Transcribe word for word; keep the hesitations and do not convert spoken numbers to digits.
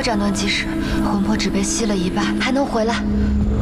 斩断机时，魂魄只被吸了一半，还能回来。